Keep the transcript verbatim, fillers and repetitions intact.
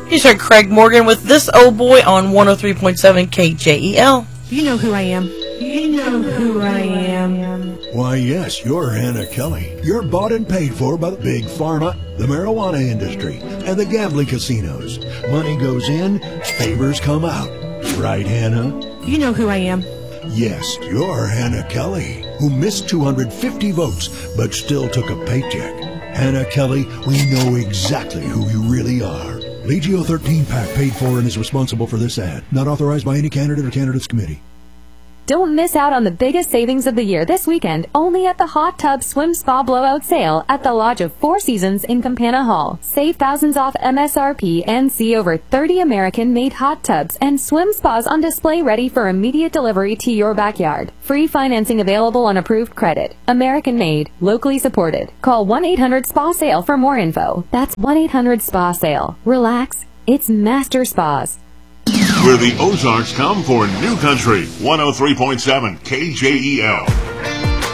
Here's heard Craig Morgan with This Old Boy on one oh three point seven K J E L. You know who I am. You know who I am. Why, yes, you're Hannah Kelly. You're bought and paid for by the big pharma, the marijuana industry, and the gambling casinos. Money goes in, favors come out. Right, Hannah? You know who I am. Yes, you're Hannah Kelly, who missed two hundred fifty votes but still took a paycheck. Hannah Kelly, we know exactly who you really are. Legio thirteen PAC paid for and is responsible for this ad. Not authorized by any candidate or candidates committee. Don't miss out on the biggest savings of the year this weekend, only at the Hot Tub Swim Spa Blowout Sale at the Lodge of Four Seasons in Campana Hall. Save thousands off M S R P and see over thirty American-made hot tubs and swim spas on display ready for immediate delivery to your backyard. Free financing available on approved credit. American-made, locally supported. Call one eight hundred spa sale for more info. That's one eight hundred spa sale. Relax. It's Master Spas. Where the Ozarks come for New Country, one oh three point seven K J E L.